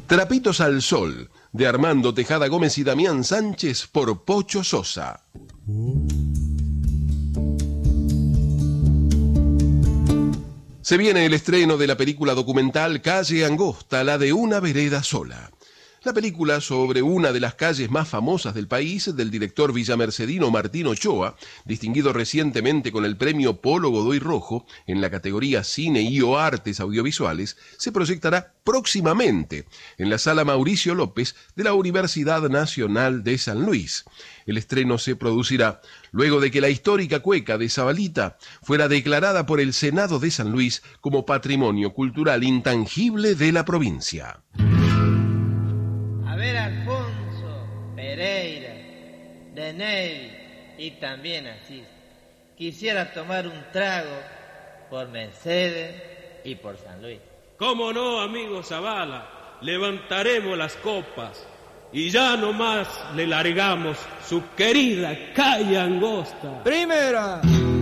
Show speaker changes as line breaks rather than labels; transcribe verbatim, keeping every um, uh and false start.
Trapitos al Sol, de Armando Tejada Gómez y Damián Sánchez por Pocho Sosa. Se viene el estreno de la película documental Calle Angosta, la de una vereda sola. La película sobre una de las calles más famosas del país, del director villamercedino Martín Ochoa, distinguido recientemente con el premio Polo Godoy Rojo en la categoría Cine y o Artes Audiovisuales, se proyectará próximamente en la Sala Mauricio López de la Universidad Nacional de San Luis. El estreno se producirá luego de que la histórica cueca de Zabalita fuera declarada por el Senado de San Luis como Patrimonio Cultural Intangible de la provincia.
A ver, Alfonso, Pereira, Deney y también Asís, quisiera tomar un trago por Mercedes y por San Luis.
¿Cómo no, amigo Zavala? Levantaremos las copas y ya nomás le largamos su querida calle Angosta.
Primera.